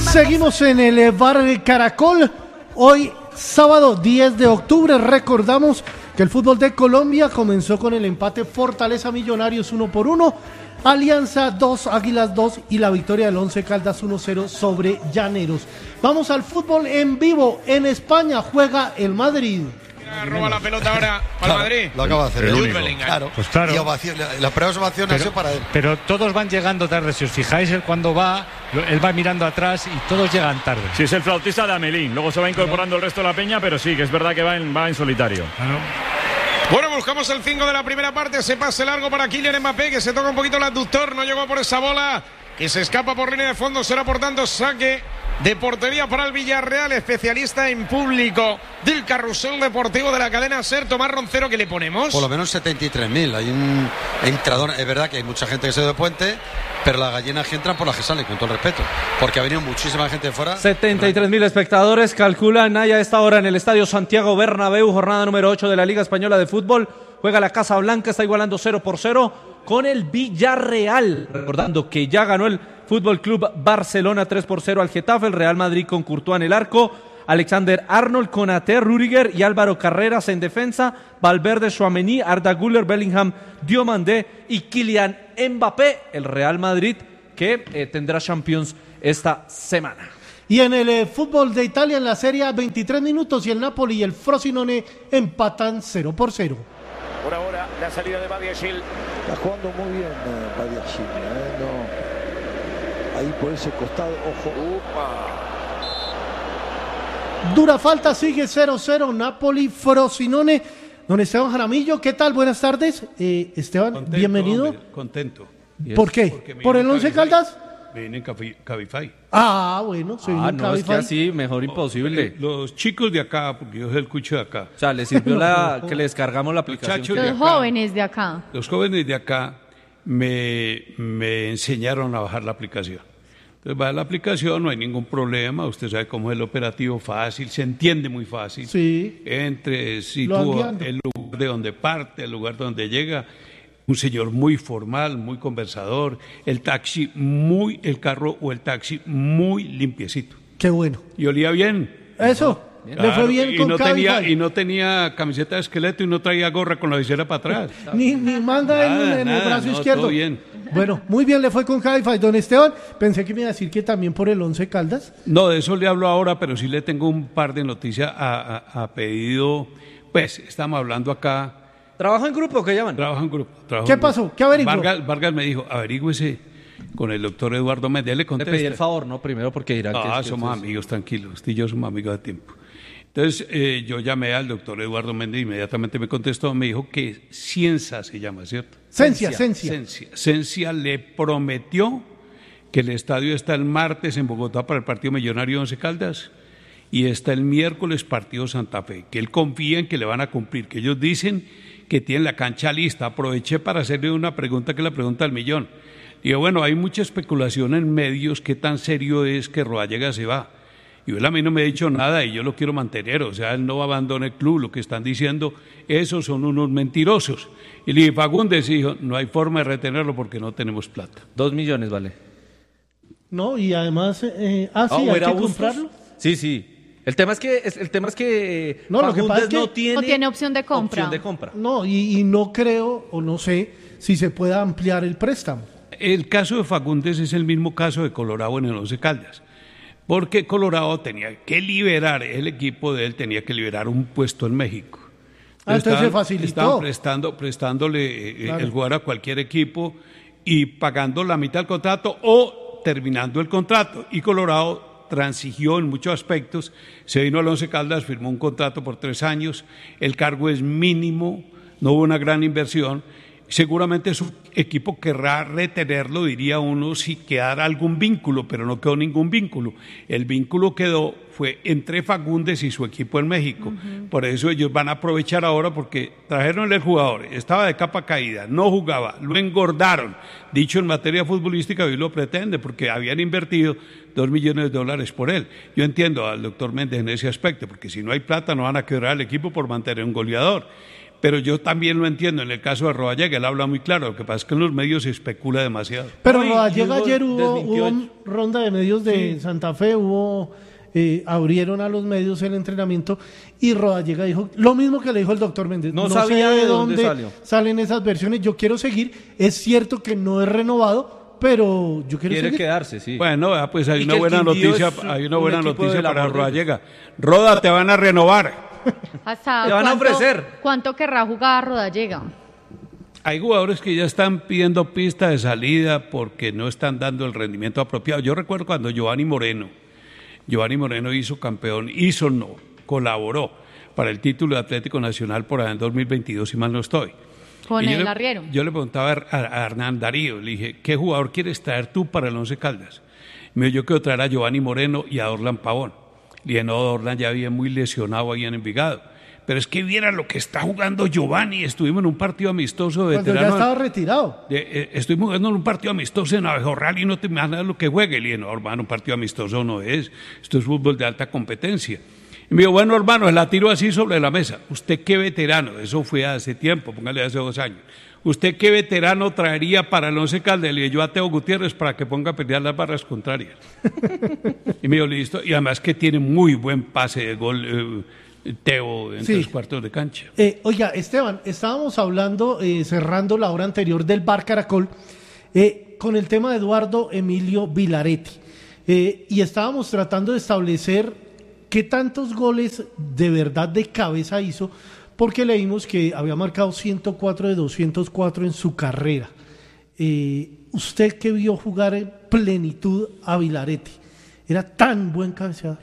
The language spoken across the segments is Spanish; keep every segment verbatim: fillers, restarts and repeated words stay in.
Seguimos en el Bar Caracol. Hoy, sábado diez de octubre, recordamos que el fútbol de Colombia comenzó con el empate Fortaleza Millonarios uno por uno, Alianza dos, Águilas dos y la victoria del Once Caldas uno cero sobre Llaneros. Vamos al fútbol en vivo. En España juega el Madrid. Roba la pelota ahora para claro, Madrid. Lo acaba de hacer el, el único. Claro. Pues claro. Y ovación, la, la primera ovación ha sido para él. Pero todos van llegando tarde. Si os fijáis, él cuando va, él va mirando atrás y todos llegan tarde. Sí, es el flautista de Amelín. Luego se va incorporando el resto de la peña, pero sí, que es verdad que va en, va en solitario. Claro. Bueno, buscamos el cinco de la primera parte. Se pase largo para Kylian Mbappé, que se toca un poquito el abductor. No llegó por esa bola, que se escapa por línea de fondo. Será, por tanto, saque de portería para el Villarreal, especialista en público del carrusel deportivo de la cadena SER. Tomás Roncero, ¿qué le ponemos? Por lo menos setenta y tres mil. Hay un entrador. Es verdad que hay mucha gente que se ha ido de puente, pero las gallinas que entran por las que salen, con todo el respeto, porque ha venido muchísima gente de fuera. setenta y tres mil espectadores calculan a esta hora en el Estadio Santiago Bernabéu, jornada número ocho de la Liga Española de Fútbol. Juega la Casa Blanca, está igualando cero por cero con el Villarreal. Recordando que ya ganó el Fútbol Club Barcelona tres por cero al Getafe, el Real Madrid con Courtois en el arco, Alexander Arnold, Konaté, Rüdiger y Álvaro Carreras en defensa, Valverde, Tchouaméni, Arda Güler, Bellingham, Diomandé y Kylian Mbappé, el Real Madrid que eh, tendrá Champions esta semana. Y en el eh, fútbol de Italia, en la Serie A, veintitrés minutos y el Napoli y el Frosinone empatan cero por cero. Por ahora, la salida de Badiashile. Está jugando muy bien eh, Badiashile, eh, no. Ahí por ese costado, ojo. Upa. Dura falta, sigue cero cero, Napoli, Frosinone. Don Esteban Jaramillo, ¿qué tal? Buenas tardes. Eh, Esteban, contento, bienvenido. Hombre, contento. ¿Por qué? ¿Por el Once Caldas? Me vine en Cabify. Ah, bueno, soy Ah, un no, Cabify. es que así, mejor imposible. Los chicos de acá, porque yo soy el cucho de acá. O sea, le sirvió la que le descargamos la aplicación. Los jóvenes de acá. Los jóvenes de acá me, me enseñaron a bajar la aplicación. Entonces, baja la aplicación, no hay ningún problema. Usted sabe cómo es el operativo, fácil, se entiende muy fácil. Sí. Entre, sitúa el lugar de donde parte, el lugar donde llega. Un señor muy formal, muy conversador, el taxi muy, el carro o el taxi muy limpiecito. Qué bueno. Y olía bien. Eso, claro, le fue bien y con no Cabify. tenía Y no tenía camiseta de esqueleto y no traía gorra con la visera para atrás. ni, ni manga nada, en, en nada, el brazo no, izquierdo. todo bien. Bueno, muy bien le fue con Cabify. Don Esteban, pensé que me iba a decir que también por el Once Caldas. No, de eso le hablo ahora, pero sí le tengo un par de noticias a, a, a pedido. Pues, estamos hablando acá. ¿Trabaja en grupo? ¿Qué llaman? Trabaja en grupo. ¿Qué en pasó? Grupo. ¿Qué averiguó? Vargas, Vargas me dijo, averígüese con el doctor Eduardo Méndez. Le contesté. Le pedí el favor, ¿no? Primero porque dirán ah, que... Ah, es, somos que es... amigos, tranquilos. Usted y yo somos amigos de tiempo. Entonces, eh, yo llamé al doctor Eduardo Méndez, inmediatamente me contestó, me dijo que Cienza se llama, ¿cierto? Cencia, Cencia. Cencia. Cencia le prometió que el estadio está el martes en Bogotá para el partido Millonario Once Caldas y está el miércoles partido Santa Fe, que él confía en que le van a cumplir, que ellos dicen que tienen la cancha lista. Aproveché para hacerle una pregunta que es la pregunta del millón. Digo, bueno, hay mucha especulación en medios, ¿qué tan serio es que Rodallega se va? Y él a mí no me ha dicho nada y yo lo quiero mantener, o sea, él no abandona el club, lo que están diciendo, esos son unos mentirosos. Y le dije, Fagundes, dijo, no hay forma de retenerlo porque no tenemos plata. Dos millones vale. No, y además, eh, ah, sí, ah, hay que Bustos? comprarlo. Sí, sí. El tema es que el tema es que no, lo que pasa es que no tiene, no tiene opción de compra. Opción de compra. No, y, y no creo o no sé si se pueda ampliar el préstamo. El caso de Fagundes es el mismo caso de Colorado en el Once Caldas, porque Colorado tenía que liberar, el equipo de él tenía que liberar un puesto en México. Ah, entonces se facilitó. Estaban prestando, prestándole eh, claro. el jugar a cualquier equipo y pagando la mitad del contrato o terminando el contrato. Y Colorado transigió en muchos aspectos, se vino al Once Caldas, firmó un contrato por tres años, el cargo es mínimo, no hubo una gran inversión, seguramente su equipo querrá retenerlo, diría uno, si quedara algún vínculo, pero no quedó ningún vínculo. El vínculo quedó, fue entre Fagundes y su equipo en México. Uh-huh. Por eso ellos van a aprovechar ahora porque trajeron el jugador, estaba de capa caída, no jugaba, lo engordaron. Dicho en materia futbolística, hoy lo pretende porque habían invertido dos millones de dólares por él. Yo entiendo al doctor Méndez en ese aspecto, porque si no hay plata no van a quebrar al equipo por mantener un goleador. Pero yo también lo entiendo en el caso de Rodallega, él habla muy claro, lo que pasa es que en los medios se especula demasiado. Pero Ay, Rodallega y hubo ayer hubo, desmintió- hubo ronda de medios de Sí. Santa Fe, hubo eh, abrieron a los medios el entrenamiento y Rodallega dijo lo mismo que le dijo el doctor Méndez. No sabía sé de dónde salió. salen esas versiones, yo quiero seguir, es cierto que no es renovado, pero yo quiero Quiere seguir. quedarse, sí. Bueno, ah, pues hay Y una que el buena Quindío noticia, es hay una un buena equipo noticia de la para Morena. Rodallega. Roda, te van a renovar. Hasta Te van a cuánto- ofrecer. ¿Cuánto querrá jugar Rodallega? Hay jugadores que ya están pidiendo pista de salida porque no están dando el rendimiento apropiado. Yo recuerdo cuando Giovanni Moreno, Giovanni Moreno hizo campeón, hizo no, colaboró para el título de Atlético Nacional por allá en dos mil veintidós, si mal no estoy. Con Y yo el le- arriero. Yo le preguntaba a, a Hernán Darío, le dije, ¿qué jugador quieres traer tú para el Once Caldas? Y me dijo, yo quiero traer a Giovanni Moreno y a Orlan Pavón. Le dije, no, Orlan ya había muy lesionado ahí en Envigado. Pero es que viera lo que está jugando Giovanni. Estuvimos en un partido amistoso de Cuando ya veteranos. estaba retirado. Eh, eh, estoy jugando en un partido amistoso en Abejorral y no te imaginas lo que juegue. Le dije, no, hermano, un partido amistoso no es. Esto es fútbol de alta competencia. Y me dijo, bueno, hermano, la tiro así sobre la mesa. Usted qué veterano, eso fue hace tiempo, póngale hace dos años. ¿Usted qué veterano traería para el Once Caldas? Le dije, yo a Teo Gutiérrez para que ponga a pelear las barras contrarias. Y me dijo, listo. Y además que tiene muy buen pase de gol eh, Teo en Sí. tres cuartos de cancha. Eh, oiga, Esteban, estábamos hablando, eh, cerrando la hora anterior del Bar Caracol, eh, con el tema de Eduardo Emilio Vilaretti. Eh, y estábamos tratando de establecer qué tantos goles de verdad de cabeza hizo, porque leímos que había marcado ciento cuatro de doscientos cuatro en su carrera. Eh, usted que vio jugar en plenitud a Vilaretti, ¿era tan buen cabeceador?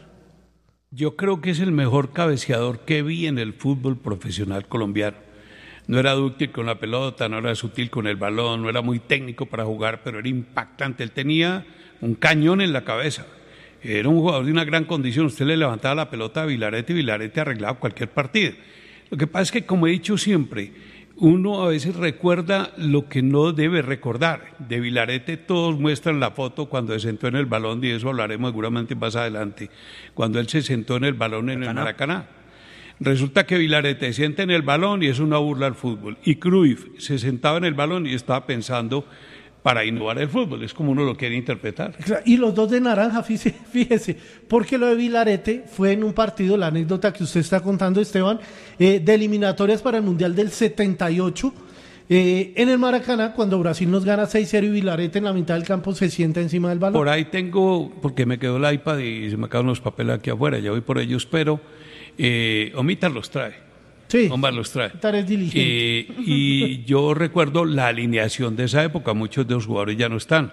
Yo creo que es el mejor cabeceador que vi en el fútbol profesional colombiano. No era dúctil con la pelota, no era sutil con el balón, no era muy técnico para jugar, pero era impactante. Él tenía un cañón en la cabeza. Era un jugador de una gran condición. Usted le levantaba la pelota a Vilaretti y Vilaretti arreglaba cualquier partido. Lo que pasa es que, como he dicho siempre, uno a veces recuerda lo que no debe recordar. De Vilarete todos muestran la foto cuando se sentó en el balón, y de eso hablaremos seguramente más adelante, cuando él se sentó en el balón en el Maracaná. Resulta que Vilarete se sienta en el balón y es una burla al fútbol. Y Cruyff se sentaba en el balón y estaba pensando para innovar el fútbol. Es como uno lo quiere interpretar. Y los dos de naranja, fíjese, fíjese, porque lo de Vilarete fue en un partido, la anécdota que usted está contando, Esteban, eh, de eliminatorias para el Mundial del setenta y ocho, eh, en el Maracaná, cuando Brasil nos gana seis cero y Vilarete en la mitad del campo se sienta encima del balón. Por ahí tengo, porque me quedó el iPad y se me acaban los papeles aquí afuera, ya voy por ellos, pero eh, Omita los trae. Sí, Omar los trae. es diligente. Eh, y yo recuerdo la alineación de esa época, muchos de los jugadores ya no están.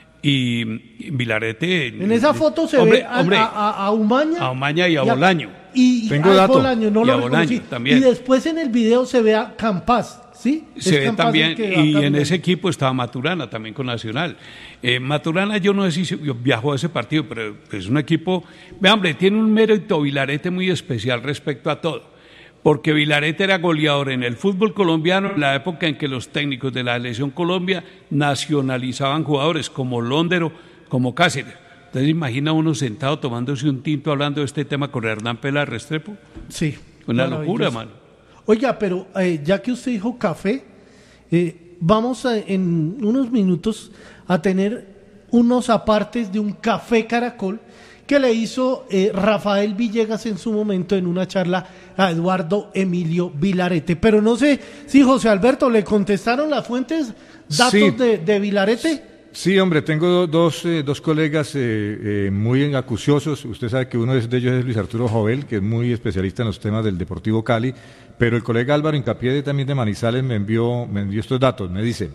Y Vilarete... En esa foto se hombre, ve a, hombre, a, a, a Umaña. a Omaña y a Bolaño. Y, Tengo a dato. Bolaño, no Y lo a Bolaño reconocí. también. Y después en el video se ve a Campas, ¿sí? Se Es ve Campas también, el que va y en caminando. ese equipo estaba Maturana, también con Nacional. Eh, Maturana, yo no sé si se- yo viajó a ese partido, pero es un equipo... Ve, hombre, tiene un mérito Vilarete muy especial respecto a todo. Porque Vilarete era goleador en el fútbol colombiano en la época en que los técnicos de la Selección Colombia nacionalizaban jugadores como Londero, como Cáceres. Entonces, imagina uno sentado tomándose un tinto hablando de este tema con Hernán Peláez Restrepo. Sí. Una maravilloso. locura, mano. Oiga, pero eh, ya que usted dijo café, eh, vamos a, en unos minutos a tener unos apartes de un café Caracol que le hizo eh, Rafael Villegas en su momento en una charla a Eduardo Emilio Vilarete. Pero no sé si José Alberto le contestaron las fuentes, datos Sí. de, de Vilarete. Sí, hombre, tengo do- dos, eh, dos colegas eh, eh, muy acuciosos. Usted sabe que uno de ellos es Luis Arturo Jovel, que es muy especialista en los temas del Deportivo Cali, pero el colega Álvaro Incapié de- también de Manizales me envió, me envió estos datos. Me dice,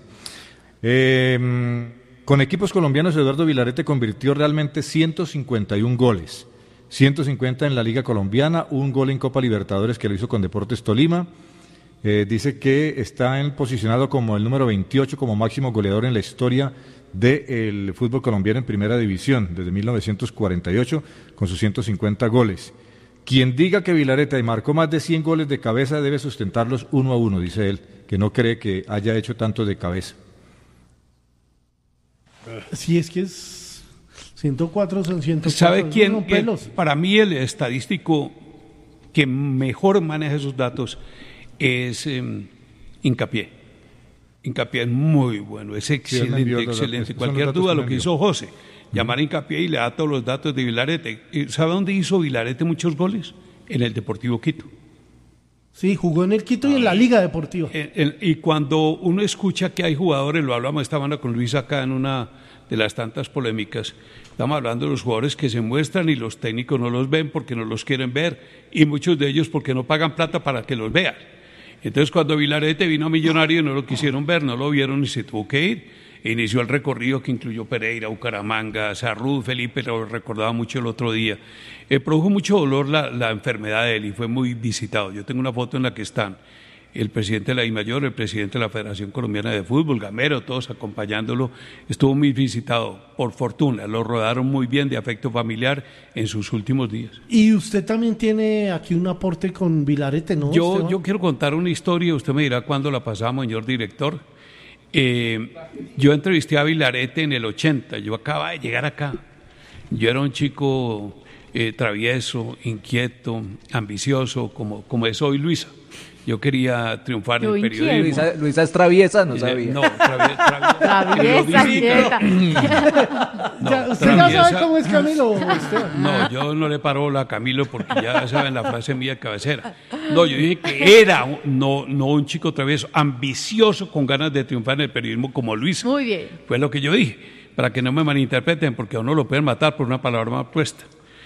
eh, con equipos colombianos Eduardo Vilarete convirtió realmente ciento cincuenta y uno goles. ciento cincuenta en la Liga Colombiana, un gol en Copa Libertadores que lo hizo con Deportes Tolima. Eh, dice que está en, posicionado como el número veintiocho como máximo goleador en la historia del fútbol colombiano en primera división desde mil novecientos cuarenta y ocho con sus ciento cincuenta goles. Quien diga que Vilarete marcó más de cien goles de cabeza debe sustentarlos uno a uno, dice él, que no cree que haya hecho tanto de cabeza. Si es que es ciento cuatro, son ciento cuatro. ¿Sabe esos quién? son quién- pelos. Para mí el estadístico que mejor maneja esos datos es eh, Hincapié. Hincapié es muy bueno, es excelente, sí, excelente. Cualquier duda, lo que hizo José, uh-huh. llamar a Hincapié y le da todos los datos de Vilarete. ¿Sabe dónde hizo Vilarete muchos goles? En el Deportivo Quito. Sí, jugó en el Quito y en la Liga Deportiva. En, en, y cuando uno escucha que hay jugadores, lo hablamos esta mañana con Luis acá en una de las tantas polémicas, estamos hablando de los jugadores que se muestran y los técnicos no los ven porque no los quieren ver, y muchos de ellos porque no pagan plata para que los vean. Entonces cuando Vilarete vino a Millonarios no lo quisieron ver, no lo vieron y se tuvo que ir. Inició el recorrido que incluyó Pereira, Bucaramanga, Sarrú, Felipe, lo recordaba mucho el otro día. Eh, produjo mucho dolor la, la enfermedad de él y fue muy visitado. Yo tengo una foto en la que están el presidente de la DIMAYOR, el presidente de la Federación Colombiana de Fútbol, Gamero, todos acompañándolo. Estuvo muy visitado, por fortuna, lo rodaron muy bien de afecto familiar en sus últimos días. Y usted también tiene aquí un aporte con Vilarete, ¿no? Yo, yo quiero contar una historia, usted me dirá cuándo la pasamos, señor director. Eh, yo entrevisté a Vilarete en el ochenta, yo acababa de llegar acá. Yo era un chico eh, travieso, inquieto, ambicioso, como, como es hoy Luisa. Yo quería triunfar en el periodismo. Luisa, Luisa es traviesa, no sabía. No, traviesa. Traviesa, quieta. No, ya, ¿Usted traviesa, ya sabe cómo es Camilo? No, yo no le paro la a Camilo porque ya saben la frase mía de cabecera. No, yo dije que era, un, no, no un chico travieso, ambicioso con ganas de triunfar en el periodismo como Luisa. Muy bien. Fue lo que yo dije, para que no me malinterpreten, porque a uno lo pueden matar por una palabra mal puesta.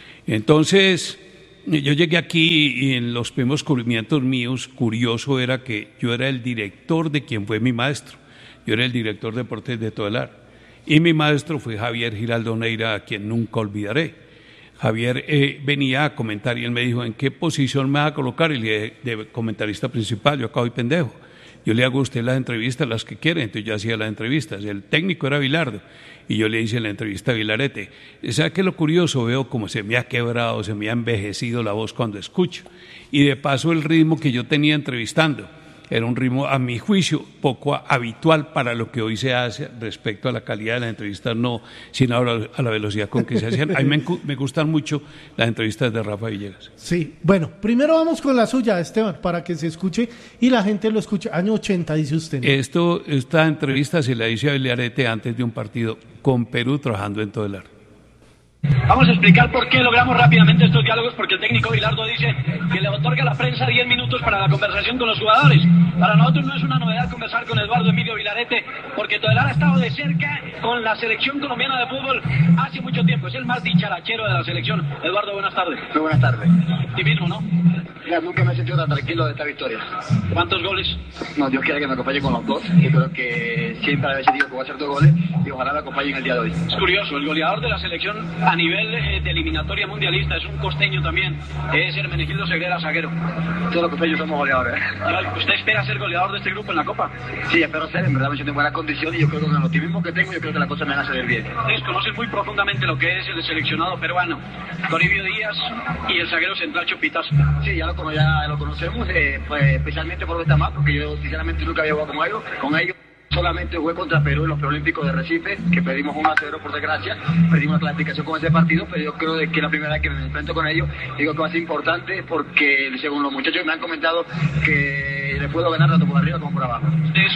Entonces, yo llegué aquí y en los primeros descubrimientos míos, curioso era que yo era el director de quien fue mi maestro. Yo era el director de deportes de Todelar. Y mi maestro fue Javier Giraldo Neira, a quien nunca olvidaré. Javier eh, venía a comentar y él me dijo, ¿en qué posición me va a colocar? Y le dije, de comentarista principal, yo acá voy pendejo. Yo le hago a usted las entrevistas, las que quiere, entonces yo hacía las entrevistas. El técnico era Vilardo y yo le hice la entrevista a Vilarete. ¿Sabe qué es lo curioso? Veo como se me ha quebrado, se me ha envejecido la voz cuando escucho. Y de paso el ritmo que yo tenía entrevistando era un ritmo, a mi juicio, poco habitual para lo que hoy se hace respecto a la calidad de las entrevistas, no, sino a la velocidad con que se hacían. A mí me, me gustan mucho las entrevistas de Rafa Villegas. Sí, bueno, primero vamos con la suya, Esteban, para que se escuche y la gente lo escuche. Año ochenta, dice usted, ¿no? Esto, esta entrevista se la hice a Vilarete antes de un partido con Perú trabajando en Todelar. Vamos a explicar por qué logramos rápidamente estos diálogos, porque el técnico Bilardo dice que le otorga a la prensa diez minutos para la conversación con los jugadores. Para nosotros no es una novedad conversar con Eduardo Emilio Vilarete, porque Todelar ha estado de cerca con la selección colombiana de fútbol hace mucho tiempo. Es el más dicharachero de la selección. Eduardo, buenas tardes. Muy buenas tardes. Optimismo, ¿no? Mira, nunca me he sentido tan tranquilo de esta victoria. ¿Cuántos goles? No, Dios quiera que me acompañe con los dos. Yo creo que siempre a veces digo que voy a hacer dos goles y ojalá me acompañen el día de hoy. Es curioso, el goleador de la selección a nivel eh, de eliminatoria mundialista es un costeño también, es Hermenegildo Segrera, zaguero. Todos los costeños somos goleadores. ¿Usted espera ser goleador de este grupo en la Copa? Sí, espero ser, en verdad me siento en buena condición y yo creo que con el optimismo que tengo yo creo que las cosas me van a salir bien. Ustedes conocen muy profundamente lo que es el seleccionado peruano, Toribio Díaz y el zaguero central Chopitas. Sí, ya lo, ya lo conocemos, eh, pues, especialmente por esta más, porque yo sinceramente nunca había jugado con ellos, con ellos. Solamente jugué contra Perú en los Preolímpicos de Recife, que perdimos uno a cero por desgracia, perdimos la clasificación con ese partido, pero yo creo de que la primera vez que me enfrento con ellos, digo que va a ser importante porque según los muchachos me han comentado que le puedo ganar tanto por arriba como por abajo.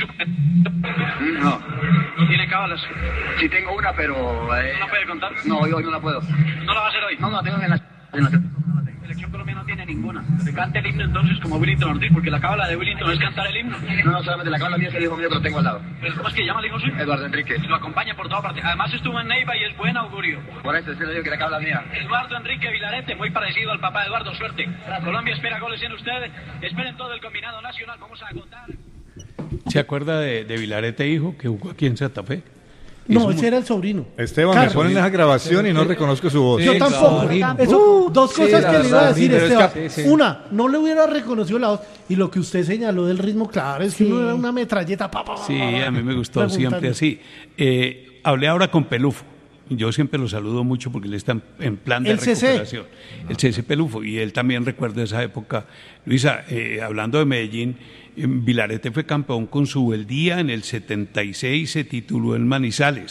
No. ¿No tiene cábalas? Sí tengo una, pero... Eh, ¿No la puede contar? No, hoy, hoy no la puedo. ¿No la va a hacer hoy? No, no la tengo en la... En la... La selección colombiana no tiene ninguna. Se canta el himno entonces como Willington Ortiz, porque la cábala de Willington es cantar el himno. No, no, solamente la cábala mía es el hijo mío que lo tengo al lado. ¿Pero cómo es que llama el hijo suyo? Eduardo Enrique. Lo acompaña por toda parte. Además estuvo en Neiva y es buen augurio. Por eso, es el que la cábala mía. Eduardo Enrique Vilarete, muy parecido al papá de Eduardo, suerte. Colombia espera goles en ustedes. Esperen todo el combinado nacional. Vamos a agotar. ¿Se acuerda de, de Vilarete, hijo, que jugó aquí en Santa Fe? No, ese era el sobrino. Esteban, Carlos. Me ponen esa grabación y no reconozco su voz. Yo sí, tampoco. Eso, uh, dos cosas sí, que le iba a decir, Esteban. Es que, sí. Una, no le hubiera reconocido la voz. Y lo que usted señaló del ritmo, claro, es que sí. uno era una metralleta. Pa, pa, pa, sí, a mí me gustó siempre así. Eh, hablé ahora con Pelufo. Yo siempre lo saludo mucho porque él está en plan de el recuperación. C C. El C C Pelufo. Y él también recuerda esa época. Luisa, eh, hablando de Medellín, Vilarete fue campeón con Subeldía en el setenta y seis, se tituló en Manizales.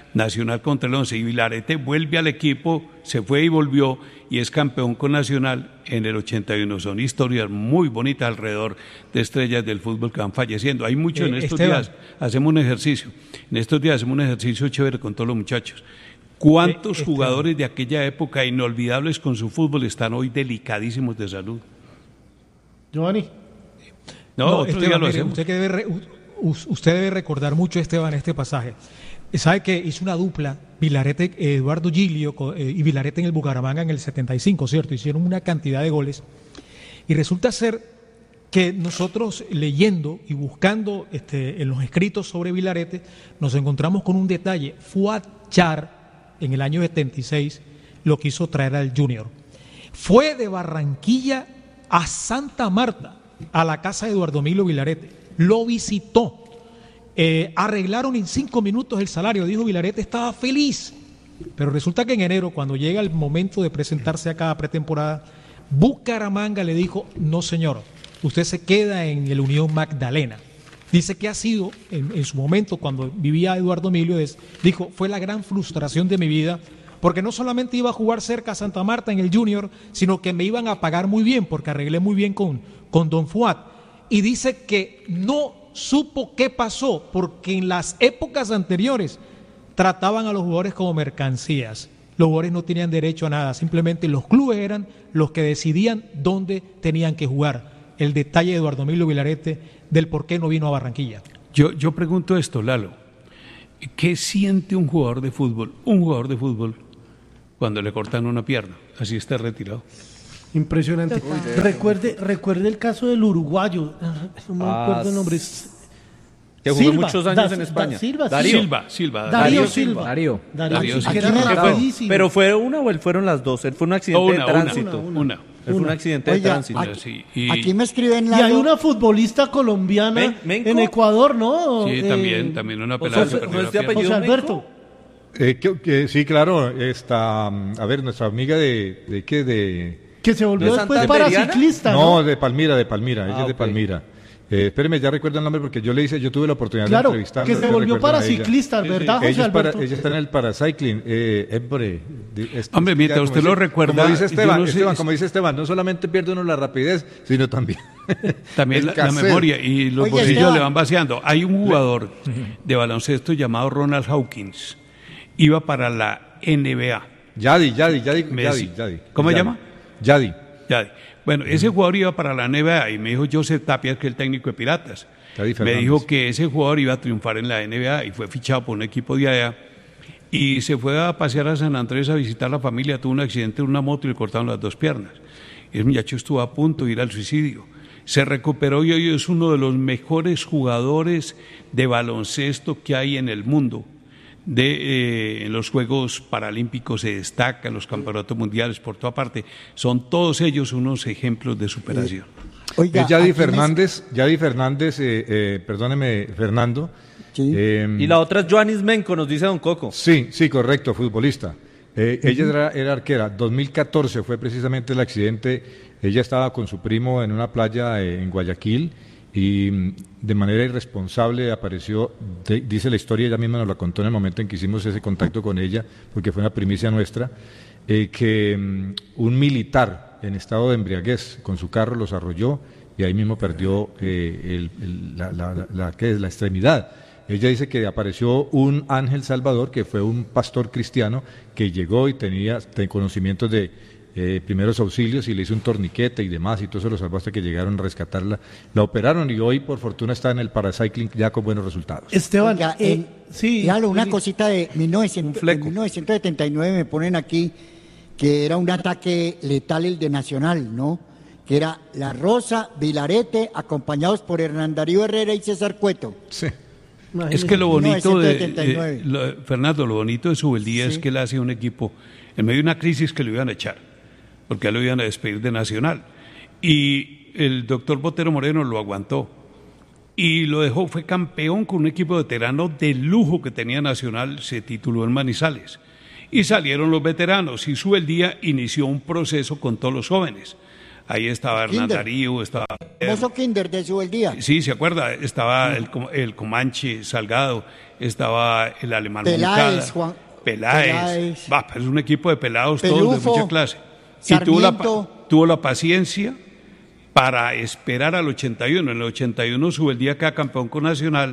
Nacional contra el Once, y Vilarete vuelve al equipo, se fue y volvió, y es campeón con Nacional en el ochenta y uno. Son historias muy bonitas alrededor de estrellas del fútbol que van falleciendo. Hay mucho Eh, en estos Esteban. días, hacemos un ejercicio, en estos días hacemos un ejercicio chévere con todos los muchachos. ¿Cuántos Eh, jugadores de aquella época inolvidables con su fútbol están hoy delicadísimos de salud? Giovanni. No, No, otro Esteban, día lo mire, hacemos. usted, que debe re- u- usted debe recordar mucho, Esteban, este pasaje. Sabe que hizo una dupla, Vilarete, eh, Eduardo Gilio co- eh, y Vilarete en el Bucaramanga en el setenta y cinco, ¿cierto? Hicieron una cantidad de goles. Y resulta ser que nosotros, leyendo y buscando este, en los escritos sobre Vilarete, nos encontramos con un detalle. Fuad Char, en el año setenta y seis, lo quiso traer al Junior. Fue de Barranquilla a Santa Marta, a la casa de Eduardo Emilio Vilarete. Lo visitó. Eh, arreglaron en cinco minutos el salario. Dijo Vilarete, estaba feliz. Pero resulta que en enero, cuando llega el momento de presentarse acá a pretemporada, Bucaramanga le dijo, no señor, usted se queda en el Unión Magdalena. Dice que ha sido, en, en su momento, cuando vivía Eduardo Emilio, es, dijo, fue la gran frustración de mi vida, porque no solamente iba a jugar cerca a Santa Marta en el Junior, sino que me iban a pagar muy bien, porque arreglé muy bien con, con Don Fuad. Y dice que no supo qué pasó, porque en las épocas anteriores trataban a los jugadores como mercancías. Los jugadores no tenían derecho a nada, simplemente los clubes eran los que decidían dónde tenían que jugar. El detalle de Eduardo Emilio Vilarete del por qué no vino a Barranquilla. Yo, yo pregunto esto, Lalo. ¿Qué siente un jugador de fútbol, un jugador de fútbol, cuando le cortan una pierna? Así está retirado. Impresionante. Recuerde, recuerde el caso del uruguayo. No me Ah, acuerdo el nombre. que jugó muchos años Da- en España. Da- Silva, Darío. Silva, Silva. Darío Darío Silva. Darío. Darío, Darío que Silva. era Aquí me- rapidísimo. Pero fue una o él fueron las dos. Él fue un accidente Una, de una, tránsito. una, una. Él fue un accidente de Oiga, tránsito. aquí, Sí, y- aquí me escriben Y hay Lalo. una futbolista colombiana Men- Menco. en Ecuador, ¿no? Sí, Eh, también, también una o pelada. sea, que ¿no perdió es la de pierna. apellido José Alberto. Menco? Eh, que- que- sí, claro, está, mm, a ver, nuestra amiga de, de qué, de... Que se volvió ¿No es después santanderiana? paraciclista, No, ¿no? de Palmira, de Palmira, ella Ah, es de ok. Palmira. Eh, espéreme, ya recuerdo el nombre porque yo le hice, yo tuve la oportunidad Claro, de entrevistarla. que se ustedes volvió recuerdan a ella. paraciclista, ¿verdad, José Ella, es para- Alberto? ella está en el paracycling. Eh, hombre, di- es- Hombre, es- mientras ya, como usted lo dice- recuerda, Como dice yo Esteban, no sé- Esteban, como dice Esteban, no solamente pierde uno la rapidez, sino también, También el la, la cassette. memoria y los Oye, bolsillos Esteban. le van vaciando. Hay un jugador de baloncesto llamado Ronald Hawkins. Iba para la N B A. Yadi, Yadi, Yadi, Me Yadi, decí- Yadi. ¿Cómo se Yadi. llama? Yadi. Ya. Bueno, ese jugador iba para la N B A y me dijo Joseph Tapia, que es el técnico de Piratas. Yadi Me Fernández. dijo que ese jugador iba a triunfar en la N B A y fue fichado por un equipo de allá. Y se fue a pasear a San Andrés a visitar a la familia. Tuvo un accidente en una moto y le cortaron las dos piernas. El muchacho estuvo a punto de ir al suicidio. Se recuperó y hoy es uno de los mejores jugadores de baloncesto que hay en el mundo. De, eh, en los Juegos Paralímpicos se destaca, en los campeonatos mundiales por toda parte. Son todos ellos unos ejemplos de superación. Oiga, Es Yadi aquí me- Fernández, Yadi Fernández, eh, eh, perdóneme, Fernando. Sí. Eh, Y la otra es Joanis Menco, nos dice Don Coco. Sí, sí, correcto, futbolista. Eh, ella era, era arquera. dos mil catorce fue precisamente el accidente. Ella estaba con su primo en una playa eh, en Guayaquil y mm, de manera irresponsable apareció, de- dice la historia, ella misma nos la contó en el momento en que hicimos ese contacto con ella, porque fue una primicia nuestra, eh, que mm, un militar en estado de embriaguez con su carro los arrolló y ahí mismo perdió eh, el- el- la, la- la- la- ¿qué es? la extremidad. Ella dice que apareció un ángel salvador, que fue un pastor cristiano, que llegó y tenía ten- conocimientos de eh, primeros auxilios y le hizo un torniquete y demás, y todo eso lo salvó hasta que llegaron a rescatarla. La operaron y hoy, por fortuna, está en el paracycling ya con buenos resultados. Esteban, Oiga, eh, en- sí. Lalo, una sí. cosita de mil novecientos, de mil novecientos setenta y nueve me ponen aquí que era un ataque letal el de Nacional, ¿no? Que era La Rosa, Vilarete, acompañados por Hernán Darío Herrera y César Cueto. Sí. Es que lo bonito de, mil novecientos setenta y nueve. eh, lo- Fernando, lo bonito de Subeldía Sí. es que él hace un equipo en medio de una crisis que lo iban a echar, porque a él lo iban a despedir de Nacional. Y el doctor Botero Moreno lo aguantó y lo dejó, fue campeón con un equipo veterano de lujo que tenía Nacional, se tituló en Manizales. Y salieron los veteranos y Subeldía inició un proceso con todos los jóvenes. Ahí estaba Hernán Kinder. Darío, estaba Mozo Kinder de Subeldía. Sí, ¿se acuerda? Estaba el, el Comanche Salgado, estaba el alemán Peláez, Moncada, Juan. Peláez. Peláez. Va, pues es un equipo de pelados Pelufo, todos de mucha clase. Y tuvo la, Sarmiento. tuvo la paciencia para esperar al ochenta y uno. En el ochenta y uno Subeldía queda campeón con Nacional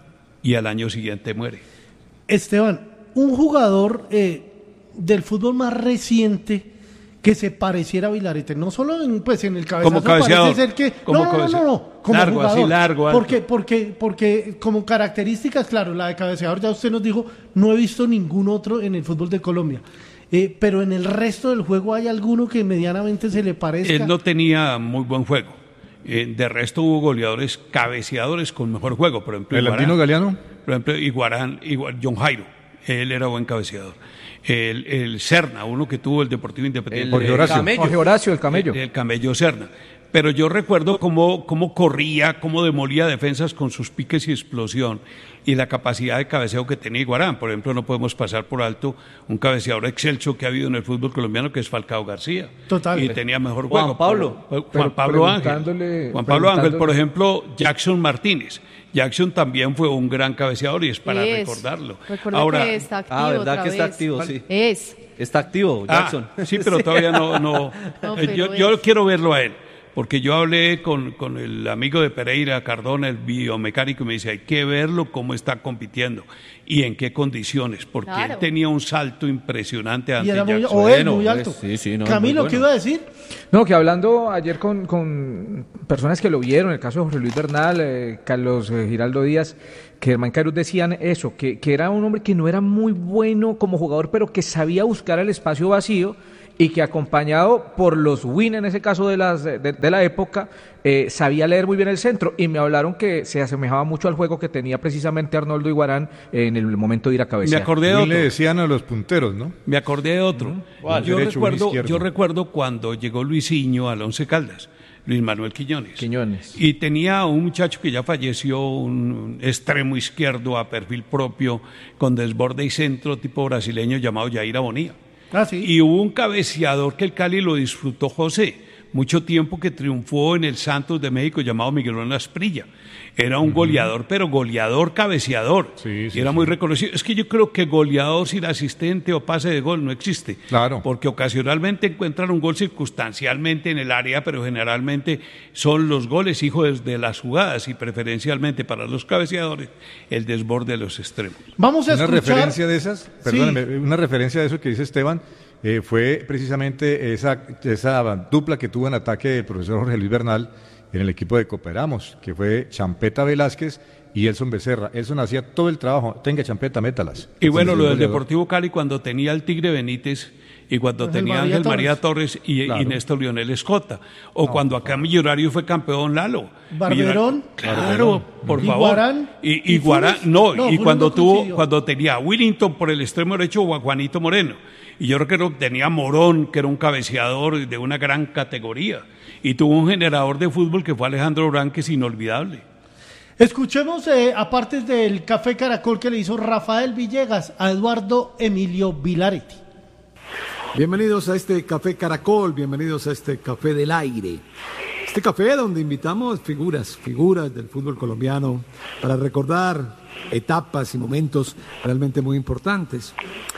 y al año siguiente muere. Esteban, un jugador eh, del fútbol más reciente que se pareciera a Vilarete, no solo en, pues, en el cabezazo, Como cabeceador. parece ser que... Como no, no, no, no, no, como largo, jugador. así largo, alto. Porque, porque, porque como características, claro, la de cabeceador, ya usted nos dijo, no he visto ningún otro en el fútbol de Colombia. Eh, pero en el resto del juego hay alguno que medianamente se le parezca. Él no tenía muy buen juego. Eh, de resto hubo goleadores, cabeceadores con mejor juego. Por ejemplo, ¿El Iguarán, Andino Galeano? Por ejemplo, Iguarán, Iguarán, John Jairo. Él era buen cabeceador. El, el Serna, uno que tuvo el Deportivo Independiente. El, Jorge Horacio. Camello. Jorge Horacio, el Camello. El, el Camello Serna. Pero yo recuerdo cómo, cómo corría, cómo demolía defensas con sus piques y explosión y la capacidad de cabeceo que tenía Iguarán. Por ejemplo, no podemos pasar por alto un cabeceador excelso que ha habido en el fútbol colombiano, que es Falcao García. Total. Y tenía mejor Juan juego. Pablo. Juan Pero Pablo Ángel. preguntándole- Juan Pablo Ángel, por preguntándole- ejemplo, Jackson Martínez. Jackson también fue un gran cabeceador y es para Es. recordarlo. Recuerda Ahora, que está activo Ah, ¿verdad otra que está vez. activo? Sí. Es. Está activo, Ah, Jackson. sí, pero todavía no. no. No, Eh, pero yo, es. yo quiero verlo a él, porque yo hablé con, con el amigo de Pereira, Cardona, el biomecánico, y me dice: hay que verlo cómo está compitiendo y en qué condiciones, porque Claro. él tenía un salto impresionante Y ante era muy, Jackson. o él Bueno, muy pues, alto. sí, sí, no, Camilo, muy ¿qué bueno. iba a decir? No, que hablando ayer con, con personas que lo vieron, el caso de José Luis Bernal, eh, Carlos eh, Giraldo Díaz, que Germán Cairuz decían eso, que, que era un hombre que no era muy bueno como jugador, pero que sabía buscar el espacio vacío y que acompañado por los Win, en ese caso de, las, de, de la época, eh, sabía leer muy bien el centro. Y me hablaron que se asemejaba mucho al juego que tenía precisamente Arnoldo Iguarán en el momento de ir a Me cabecear. acordé de Bien otro. le decían a los punteros, ¿no? Me acordé de otro. ¿Cuál? Yo, Derecho, un recuerdo, izquierdo. yo recuerdo cuando llegó Luisinho al Once Caldas, Luis Manuel Quiñones. Quiñones. Y tenía un muchacho que ya falleció, un extremo izquierdo a perfil propio, con desborde y centro tipo brasileño llamado Jair Bonilla. Ah, sí. Y hubo un cabeceador que el Cali lo disfrutó José, mucho tiempo, que triunfó en el Santos de México, llamado Miguelón Asprilla. Era un goleador, pero goleador, cabeceador. Sí, sí, y era sí. muy reconocido. Es que yo creo que goleador sin asistente o pase de gol no existe. Claro. Porque ocasionalmente encuentran un gol circunstancialmente en el área, pero generalmente son los goles hijos de las jugadas y preferencialmente para los cabeceadores el desborde de los extremos. Vamos a Una escuchar... referencia de esas, Sí. perdóname, una referencia de eso que dice Esteban, eh, fue precisamente esa, esa dupla que tuvo en ataque el profesor Jorge Luis Bernal en el equipo de Cooperamos, que fue Champeta Velázquez y Elson Becerra. Elson hacía todo el trabajo, tenga Champeta, métalas. Y bueno, lo del Goleador. Deportivo Cali cuando tenía el Tigre Benítez y cuando Ángel tenía María Ángel María Torres. Torres y, Claro. y Néstor Lionel Escota. O cuando acá Millonario fue campeón Lalo. Barberón. Millonario- Claro, por ¿Y favor. Guarán? Y, y ¿Y Guarán, Funes? no, No, y Funes cuando no tuvo, coincidió. cuando tenía a Willington por el extremo derecho o a Juanito Moreno. Y yo creo que tenía Morón, que era un cabeceador de una gran categoría. Y tuvo un generador de fútbol que fue Alejandro Brán, que es inolvidable. Escuchemos, eh, aparte del Café Caracol que le hizo Rafael Villegas a Eduardo Emilio Vilaretti. Bienvenidos a este Café Caracol, bienvenidos a este Café del Aire. Este café donde invitamos figuras, figuras del fútbol colombiano para recordar etapas y momentos realmente muy importantes.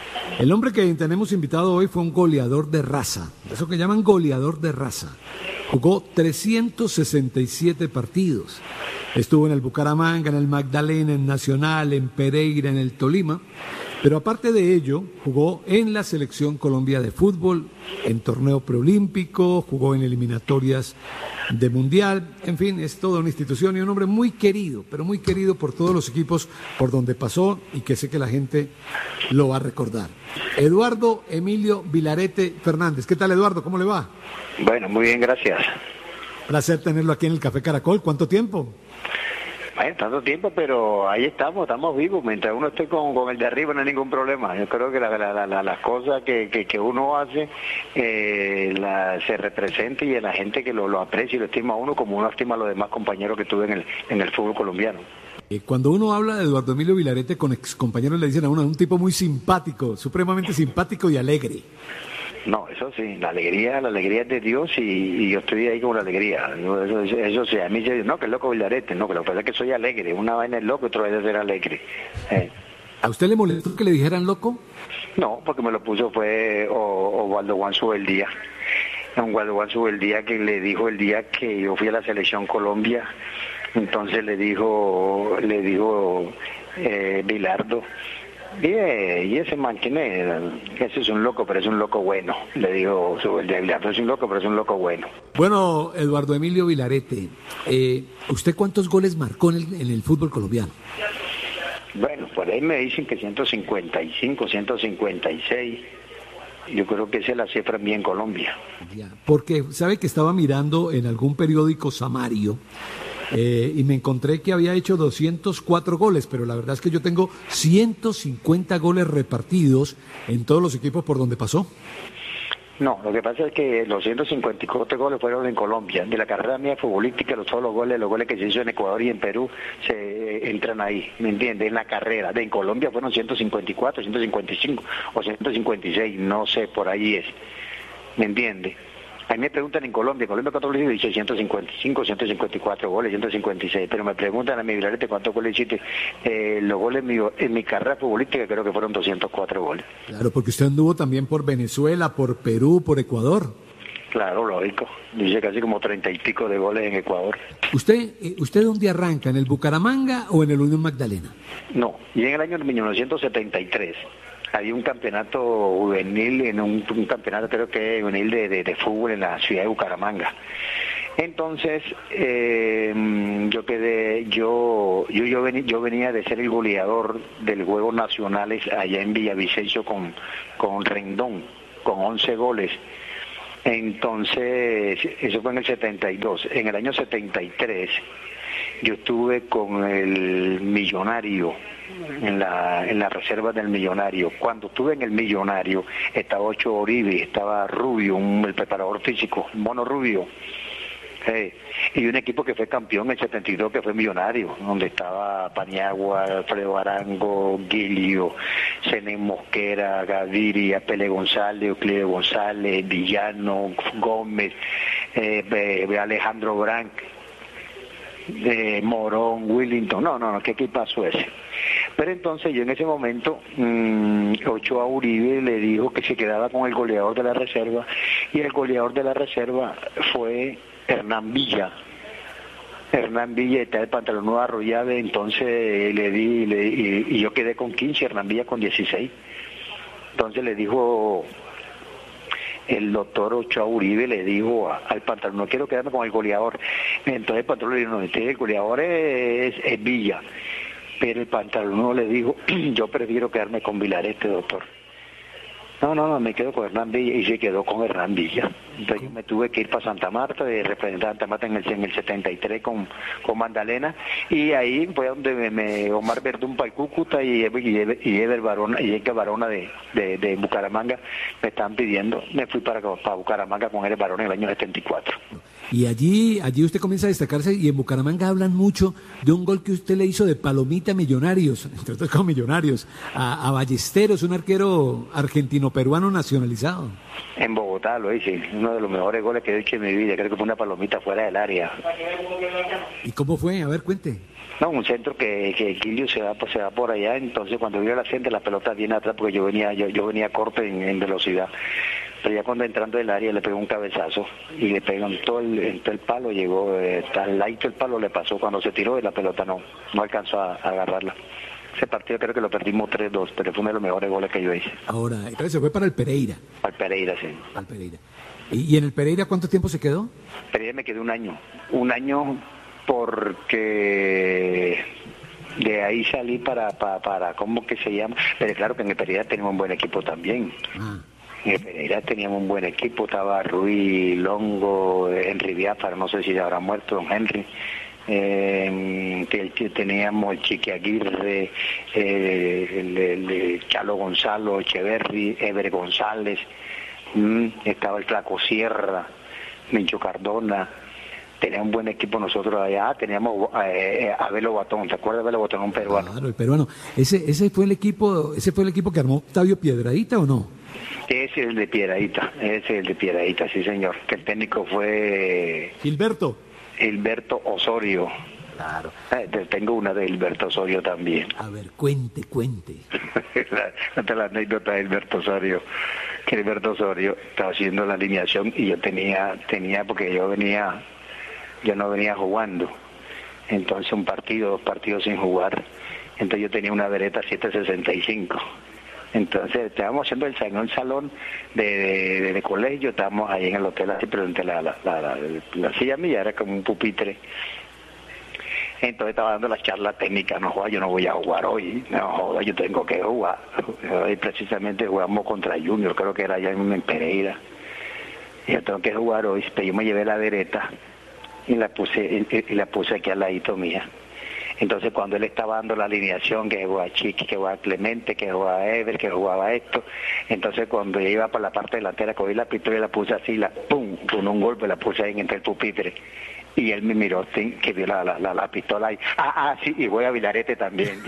El hombre que tenemos invitado hoy fue un goleador de raza, eso que llaman goleador de raza. Jugó trescientos sesenta y siete partidos. Estuvo en el Bucaramanga, en el Magdalena, en Nacional, en Pereira, en el Tolima. Pero aparte de ello, jugó en la Selección Colombia de Fútbol, en torneo preolímpico, jugó en eliminatorias de Mundial. En fin, es toda una institución y un hombre muy querido, pero muy querido por todos los equipos por donde pasó y que sé que la gente lo va a recordar. Eduardo Emilio Vilarete Fernández. ¿Qué tal, Eduardo? ¿Cómo le va? Bueno, muy bien, gracias. Placer tenerlo aquí en el Café Caracol. ¿Cuánto tiempo? Bueno, tanto tiempo, pero ahí estamos, estamos vivos. Mientras uno esté con, con el de arriba no hay ningún problema. Yo creo que la, la, la, las cosas que, que, que uno hace eh, la, se representa y la gente que lo, lo aprecia y lo estima a uno como uno estima a los demás compañeros que tuve en el, en el fútbol colombiano. Eh, Cuando uno habla de Eduardo Emilio Vilarete con excompañeros le dicen a uno, un tipo muy simpático, supremamente simpático y alegre. No, eso sí, la alegría, la alegría es de Dios y, y yo estoy ahí con la alegría. Yo, eso, eso, eso sí, a mí se dice, no, que es loco Vilarete, no, que lo que pasa es que soy alegre. Una vaina es loco, otra vez es ser alegre. Eh. ¿A usted le molestó que le dijeran loco? No, porque me lo puso fue Osvaldo Guanzo el día. Osvaldo Guanzo el día que le dijo el día que yo fui a la selección Colombia, entonces le dijo, le dijo eh, Bilardo, y, eh, y ese man, ¿quién es? Ese es un loco, pero es un loco bueno. Le dijo, el de Bilardo es un loco, pero es un loco bueno. Bueno, Eduardo Emilio Vilarete, eh, ¿usted cuántos goles marcó en el, en el fútbol colombiano? Bueno, por ahí me dicen que ciento cincuenta y cinco, ciento cincuenta y seis. Yo creo que esa es la cifra mía en Colombia. Ya, porque sabe que estaba mirando en algún periódico Samario eh, y me encontré que había hecho doscientos cuatro goles, pero la verdad es que yo tengo ciento cincuenta goles repartidos en todos los equipos por donde pasó. No, lo que pasa es que los ciento cincuenta y cuatro goles fueron en Colombia. De la carrera mía futbolística, los, todos los goles, los goles que se hizo en Ecuador y en Perú, se eh, entran ahí, ¿me entiendes? En la carrera. De en Colombia fueron ciento cincuenta y cuatro, ciento cincuenta y cinco o ciento cincuenta y seis, no sé, por ahí es, ¿me entiendes? A mí me preguntan en Colombia, en Colombia cuántos goles hice, ciento cincuenta y cinco, ciento cincuenta y cuatro goles, ciento cincuenta y seis, pero me preguntan a mi Vilarete cuántos goles hiciste. Eh, los goles míos, en mi carrera futbolística creo que fueron doscientos cuatro goles. Claro, porque usted anduvo también por Venezuela, por Perú, por Ecuador. Claro, lógico. Dice casi como treinta y pico de goles en Ecuador. ¿Usted eh, usted dónde arranca, en el Bucaramanga o en el Unión Magdalena? No, y en el año mil novecientos setenta y tres había un campeonato juvenil, en un, un campeonato creo que juvenil de, de, de fútbol en la ciudad de Bucaramanga. Entonces, eh, yo quedé, yo, yo, yo, venía, yo venía de ser el goleador del Juegos Nacionales allá en Villavicencio con, con Rendón, con once goles. Entonces, eso fue en el setenta y dos. En el año setenta y tres, yo estuve con el Millonario, en la en la reserva del Millonario. Cuando estuve en el Millonario, estaba Ocho Oribe, estaba Rubio, un, el preparador físico, Mono Rubio. Eh, y un equipo que fue campeón en el setenta y dos, que fue Millonario, donde estaba Paniagua, Alfredo Arango, Guilio, Zenén Mosquera, Gaviria, Pele González, Euclides González, Villano, Gómez, eh, Alejandro Branc, de Morón, Willington, no, no, no, ¿qué equipazo ese? Pero entonces yo en ese momento, mmm, Ochoa Uribe le dijo que se quedaba con el goleador de la reserva, y el goleador de la reserva fue Hernán Villa. Hernán Villa está el pantalón nuevo arrollado, entonces le di, le, y, y yo quedé con quince, Hernán Villa con dieciséis. Entonces le dijo el doctor Ochoa Uribe, le dijo a, al pantalón, no quiero quedarme con el goleador. Entonces el pantalón le dijo, no, este, el goleador es, es Villa. Pero el pantalón le dijo, yo prefiero quedarme con Vilarete, doctor. No, no, no, me quedo con Hernán Villa, y se quedó con Hernán Villa. Entonces yo me tuve que ir para Santa Marta, de representar a Santa Marta en el, en el setenta y tres con, con Magdalena, y ahí fue donde me, me Omar Verdún para el Cúcuta y, y, y Ever Barona, y Ever Barona de, de, de Bucaramanga me estaban pidiendo. Me fui para, para Bucaramanga con Ever Barona en el año setenta y cuatro. Y allí, allí usted comienza a destacarse, y en Bucaramanga hablan mucho de un gol que usted le hizo de palomita a Millonarios, entre otros con Millonarios, a, a Ballesteros, un arquero argentino-peruano nacionalizado. En Bogotá lo hice, uno de los mejores goles que he hecho en mi vida, creo que fue una palomita fuera del área. ¿Y cómo fue? A ver, cuente. No, un centro que, que Guilio se va, se va por allá, entonces cuando vio la gente, la pelota viene atrás, porque yo venía yo, yo venía corto en, en velocidad. Pero ya cuando entrando del área le pegó un cabezazo y le pegó en todo el, en todo el palo, llegó eh, al ladito el palo, le pasó cuando se tiró y la pelota no, no alcanzó a, a agarrarla. Ese partido creo que lo perdimos tres dos, pero fue uno de los mejores goles que yo hice. Ahora, entonces se fue para el Pereira. Al Pereira, sí. Al Pereira. ¿Y, y en el Pereira cuánto tiempo se quedó? Pereira me quedé un año. Un año porque de ahí salí para, para, para ¿cómo que se llama? Pero claro que en el Pereira tenemos un buen equipo también. Ah. En el Pereira teníamos un buen equipo, estaba Ruiz, Longo, Henry Biafara, no sé si ya habrá muerto don Henry. Eh, que, que teníamos el Chiqui Aguirre, eh, el, el, el Chalo Gonzalo, Echeverry, Ever González, mm, estaba el Flaco Sierra, Mincho Cardona. Teníamos un buen equipo nosotros allá, teníamos eh, a Belo Batón, ¿te acuerdas de Belo Batón, un peruano? Claro, el peruano. Ese ese fue el equipo, ese fue el equipo que armó Octavio Piedradita, ¿o no? Ese es el de Piedradita, ese es el de Piedradita, sí señor. Que el técnico fue... Gilberto. Gilberto Osorio. Claro. Eh, tengo una de Gilberto Osorio también. A ver, cuente, cuente. la, la anécdota de Gilberto Osorio. Que Gilberto Osorio estaba haciendo la alineación y yo tenía, tenía, porque yo venía, yo no venía jugando. Entonces un partido, dos partidos sin jugar. Entonces yo tenía una Beretta siete sesenta y cinco. Entonces estábamos haciendo el, en el salón de, de, de, de colegio, estábamos ahí en el hotel así, pero entre la, la, la, la, la silla mía era como un pupitre. Entonces estaba dando la charla técnica, no joda, yo no voy a jugar hoy, no joda, yo tengo que jugar. Hoy precisamente jugamos contra Junior, creo que era allá en Pereira. Y yo tengo que jugar hoy, pero yo me llevé la Beretta y la puse, y, y la puse aquí al ladito mía. Entonces cuando él estaba dando la alineación, que jugaba Chiqui, que jugaba Clemente, que jugaba Ever, que jugaba esto, entonces cuando yo iba para la parte delantera, cogí la pistola y la puse así, la pum, con un golpe la puse ahí entre el pupitre. Y él me miró, sí, que vio la, la, la, la pistola ahí. Ah, ah, sí, y voy a Vilarete también.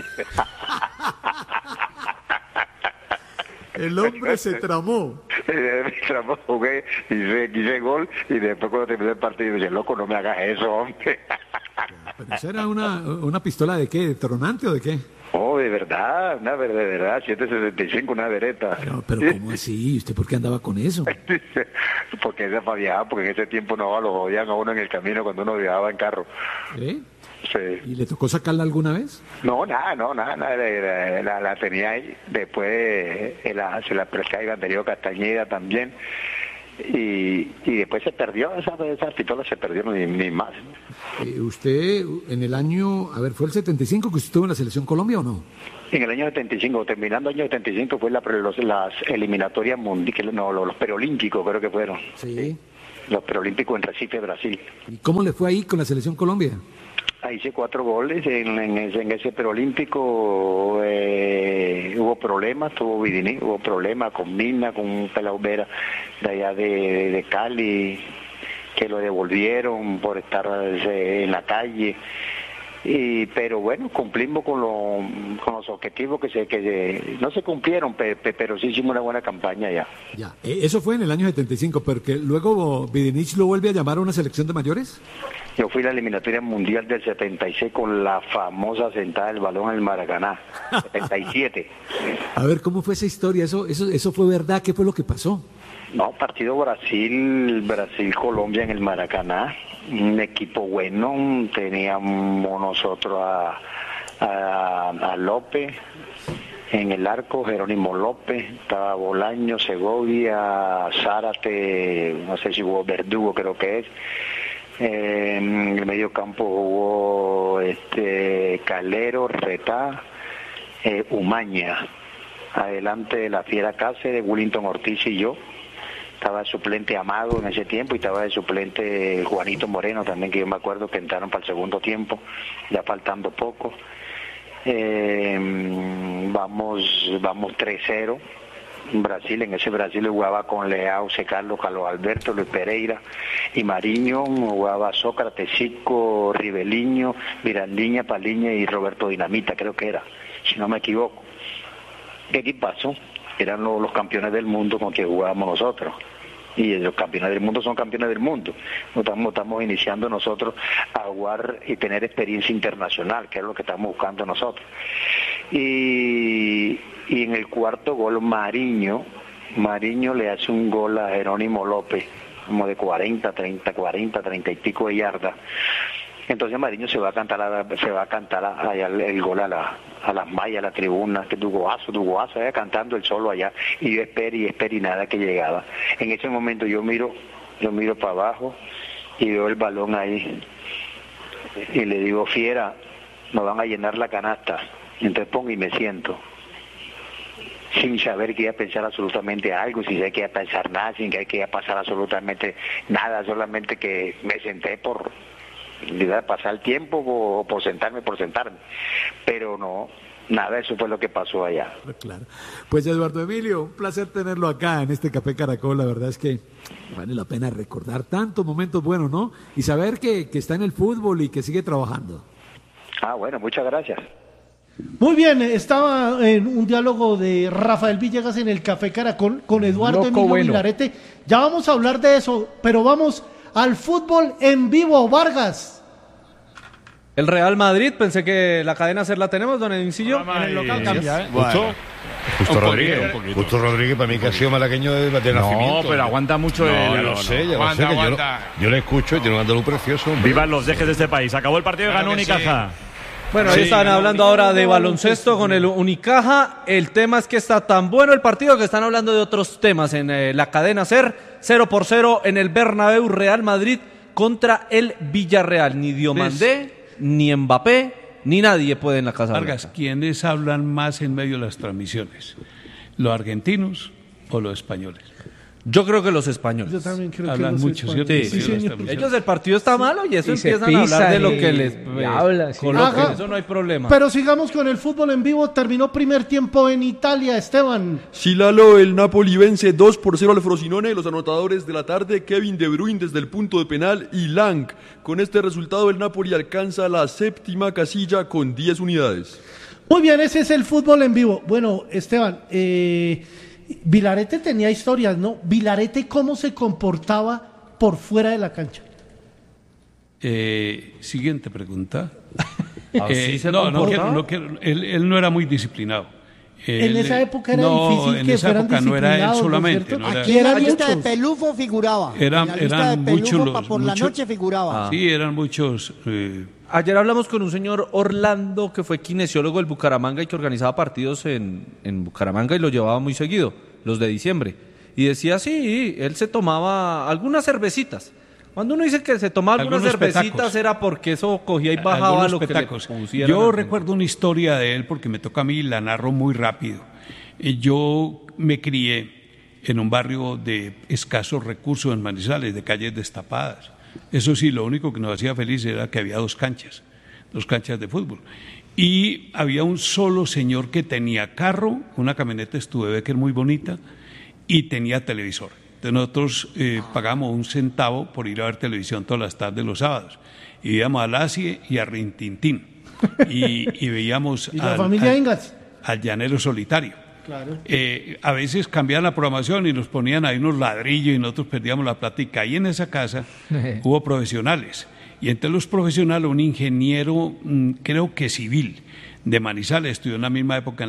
El hombre se tramó. Me tramó, jugué, hice, hice gol, y después cuando terminé el partido, me dije, loco, no me hagas eso, hombre. ¿Pero eso era una, una pistola de qué? ¿De tronante o de qué? Oh, de verdad, una de verdad, siete sesenta y cinco, una Beretta. Pero, pero ¿cómo así? ¿Usted por qué andaba con eso? Porque esa para viajar, porque en ese tiempo no lo jodían a uno en el camino cuando uno viajaba en carro. ¿Eh? Sí. ¿Y le tocó sacarla alguna vez? No, nada, no, nada, nada la, la, la tenía ahí. Después eh, la, se la presté a Iván Darío Castañeda también. Y, y después se perdió, esa, esa pistola se perdió, ni, ni más. Eh, ¿Usted en el año, a ver, fue el setenta y cinco que usted estuvo en la Selección Colombia o no? En el año setenta y cinco, terminando el año setenta y cinco, fue la, los, las eliminatorias mundiales, no, los, los preolímpicos creo que fueron. Sí. Los preolímpicos en Recife, Brasil. ¿Y cómo le fue ahí con la Selección Colombia? Ahí hice cuatro goles en, en, ese, en ese preolímpico. Eh, hubo problemas, tuvo Vidini, hubo problemas con Mina, con un pelao Vera de allá de, de, de Cali, que lo devolvieron por estar eh, en la calle. Y, pero bueno, cumplimos con, lo, con los objetivos que se que se, no se cumplieron, pe, pe, pero sí hicimos una buena campaña ya. Ya, eso fue en el año setenta y cinco, pero que luego Vidinich lo vuelve a llamar a una selección de mayores. Yo fui a la eliminatoria mundial del setenta y seis con la famosa sentada del balón en el Maracaná, setenta y siete. A ver, ¿cómo fue esa historia? ¿Eso, eso, eso fue verdad? ¿Qué fue lo que pasó? No, partido Brasil, Brasil-Colombia en el Maracaná. Un equipo bueno, teníamos nosotros a, a, a López en el arco, Jerónimo López, estaba Bolaño, Segovia, Zárate, no sé si hubo Verdugo, creo que es. Eh, en el medio campo jugó este, Calero, Retá, eh, Umaña. Adelante de la Fiera Cáceres, Willington Ortiz y yo. Estaba de suplente Amado en ese tiempo y estaba de suplente Juanito Moreno también, que yo me acuerdo que entraron para el segundo tiempo, ya faltando poco. Eh, vamos vamos tres cero. Brasil, en ese Brasil jugaba con Leao, Carlos, Carlos Alberto, Luis Pereira y Mariño, jugaba Sócrates, Chico, Ribeliño, Mirandiña, Paliña y Roberto Dinamita, creo que era, si no me equivoco. ¿Qué equipazo? Eran los, los campeones del mundo con que jugábamos nosotros. Y los campeones del mundo son campeones del mundo. Estamos, estamos iniciando nosotros a jugar y tener experiencia internacional, que es lo que estamos buscando nosotros. Y, y en el cuarto gol, Mariño, Mariño le hace un gol a Jerónimo López, como de cuarenta, treinta, cuarenta, treinta y pico de yardas. Entonces Mariño se va a cantar a, se va a cantar allá el, el gol a la a las mallas, a la tribuna, que Dugoazo, Dugoazo, allá cantando el solo allá, y yo espero y espero y nada que llegaba. En ese momento yo miro, yo miro para abajo y veo el balón ahí y le digo, Fiera, nos van a llenar la canasta. Entonces pongo y me siento, sin saber que iba a pensar absolutamente algo, sin saber que iba a pensar nada, sin saber que iba a pasar absolutamente nada, solamente que me senté por iba a pasar el tiempo o por sentarme por sentarme, pero no, nada, eso fue lo que pasó allá. Claro. Pues Eduardo Emilio, un placer tenerlo acá en este Café Caracol, la verdad es que vale la pena recordar tantos momentos buenos, ¿no? Y saber que, que está en el fútbol y que sigue trabajando. Ah, bueno, muchas gracias. Muy bien, estaba en un diálogo de Rafael Villegas en el Café Caracol con Eduardo Loco Emilio bueno. Vilarete. Ya vamos a hablar de eso, pero vamos al fútbol en vivo, Vargas. El Real Madrid, pensé que la cadena SER la tenemos, don Edincillo. En el local cambia, ¿eh? Justo, Justo un Rodríguez, poquito, un poquito. Justo Rodríguez para mí que ha sido malagueño de, de nacimiento. No, pero aguanta mucho no, el. ya lo sé, ya aguanta, lo sé, que yo, lo- aguanta. yo le escucho y tiene un andaluz precioso. hombre. Vivan los dejes de este país. Acabó el partido y Claro ganó que sí. Unicaja. Bueno, ahí Sí, están ganó hablando Unicaja. ahora de baloncesto con el Unicaja. El tema es que está tan bueno el partido que están hablando de otros temas en eh, la cadena SER. cero por cero en el Bernabéu, Real Madrid contra el Villarreal. Ni Diomandé, ni Mbappé, ni nadie puede en la Casa Vargas, Blanca. ¿quiénes hablan más en medio de las transmisiones? ¿Los argentinos o los españoles? Yo creo que los españoles. Yo también creo Hablan que los mucho, españoles. ¿cierto? Sí, Sí, sí, señor. transmisiones. Ellos el partido está malo y eso Y se empiezan a hablar de lo pisan que y- les y eh, hablan, sí. coloquen. Ajá. Eso no hay problema. Pero sigamos con el fútbol en vivo. Terminó primer tiempo en Italia, Esteban. Sí, Lalo, el Napoli vence dos por cero al Frosinone. Los anotadores de la tarde, Kevin De Bruyne desde el punto de penal y Lang. Con este resultado, el Napoli alcanza la séptima casilla con diez unidades. Muy bien, ese es el fútbol en vivo. Bueno, Esteban, eh, Vilarete tenía historias, ¿no? Vilarete, ¿cómo se comportaba por fuera de la cancha? Eh, siguiente pregunta. ¿Así Eh, se no, no comportaba? quiero, no quiero- él, él no era muy disciplinado. En Él, esa eh, época era no, difícil en que esa fueran época no era él disciplinados, ¿no es solamente. cierto? No era- Aquí en la Eran lista de muchos. Pelufo figuraba. Eran- en la lista eran de Pelufo muchos pa- los- por la muchos- noche figuraba. Sí, eran muchos. eh, Ayer hablamos con un señor Orlando que fue kinesiólogo del Bucaramanga y que organizaba partidos en, en Bucaramanga y lo llevaba muy seguido, los de diciembre. Y decía, sí, él se tomaba algunas cervecitas. Cuando uno dice que se tomaba algunas Algunos cervecitas petacos. era porque eso cogía y bajaba algunos lo petacos. que le pusieran. Yo al- recuerdo una historia de él porque me toca a mí y la narro muy rápido. Eh, Yo me crié en un barrio de escasos recursos en Manizales, de calles destapadas. Eso sí, lo único que nos hacía feliz era que había dos canchas, dos canchas de fútbol. Y había un solo señor que tenía carro, una camioneta Studebaker muy bonita, y tenía televisor. Entonces nosotros eh, pagamos un centavo por ir a ver televisión todas las tardes los sábados. Y íbamos a Lacie y a Rintintín. Y, y veíamos ¿Y la al- familia al- Ingalls? al llanero solitario. Claro. Eh, a veces cambiaban la programación y nos ponían ahí unos ladrillos y nosotros perdíamos la plática. Y en esa casa hubo profesionales. Y entre los profesionales un ingeniero, mm, creo que civil, de Manizales, estudió en la misma época en